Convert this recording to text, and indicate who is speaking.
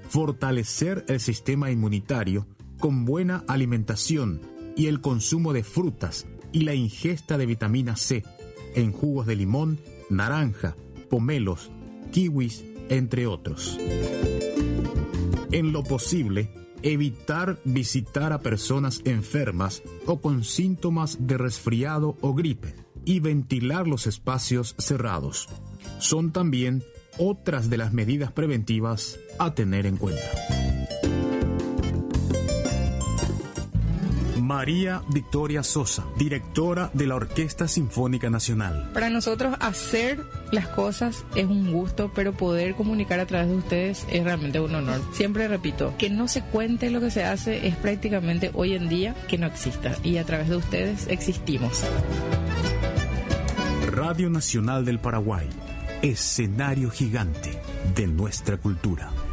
Speaker 1: fortalecer el sistema inmunitario con buena alimentación y el consumo de frutas y la ingesta de vitamina C en jugos de limón, naranja, pomelos, kiwis, entre otros. En lo posible, evitar visitar a personas enfermas o con síntomas de resfriado o gripe y ventilar los espacios cerrados. Son también otras de las medidas preventivas a tener en cuenta. María Victoria Sosa, directora de la Orquesta Sinfónica Nacional.
Speaker 2: Para nosotros hacer las cosas es un gusto, pero poder comunicar a través de ustedes es realmente un honor. Siempre repito, que no se cuente lo que se hace es prácticamente hoy en día que no exista, y a través de ustedes existimos.
Speaker 1: Radio Nacional del Paraguay, escenario gigante de nuestra cultura.